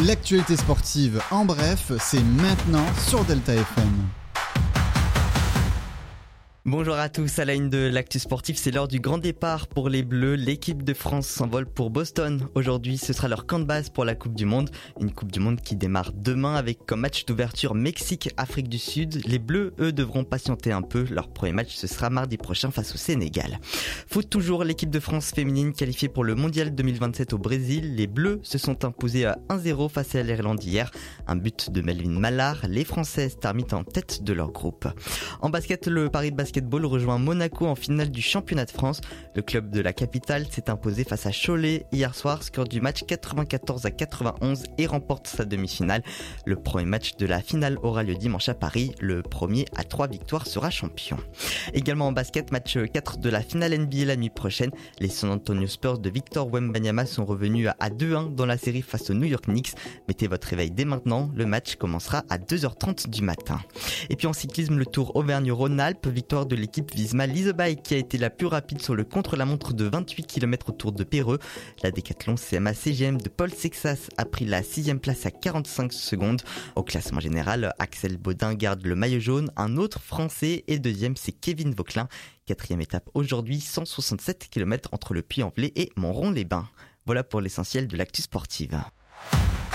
L'actualité sportive en bref, c'est maintenant sur Delta FM. Bonjour à tous, à la une de l'actu sportif, c'est l'heure du grand départ pour les Bleus. L'équipe de France s'envole pour Boston. Aujourd'hui, ce sera leur camp de base pour la Coupe du Monde. Une Coupe du Monde qui démarre demain avec comme match d'ouverture Mexique-Afrique du Sud. Les Bleus, eux, devront patienter un peu. Leur premier match, ce sera mardi prochain face au Sénégal. Foot toujours, l'équipe de France féminine qualifiée pour le Mondial 2027 au Brésil. Les Bleus se sont imposés à 1-0 face à l'Irlande hier. Un but de Melvin Mallard. Les Françaises terminent en tête de leur groupe. En basket, le Paris Basketball rejoint Monaco en finale du championnat de France. Le club de la capitale s'est imposé face à Cholet hier soir, score du match 94-91 et remporte sa demi-finale. Le premier match de la finale aura lieu dimanche à Paris. Le premier à 3 victoires sera champion. Également en basket, match 4 de la finale NBA la nuit prochaine. Les San Antonio Spurs de Victor Wembanyama sont revenus à 2-1 dans la série face aux New York Knicks. Mettez votre réveil dès maintenant, le match commencera à 2h30 du matin. Et puis en cyclisme, le Tour Auvergne-Rhône-Alpes, victoire de l'équipe Visma Leasebike qui a été la plus rapide sur le contre-la-montre de 28 km autour de Péreux. La Décathlon CMA CGM de Paul Sexas a pris la 6e place à 45 secondes. Au classement général, Axel Baudin garde le maillot jaune. Un autre Français et deuxième, c'est Kevin Vauquelin. 4e étape aujourd'hui, 167 km entre le Puy-en-Velay et Montron-les-Bains. Voilà pour l'essentiel de l'actu sportive.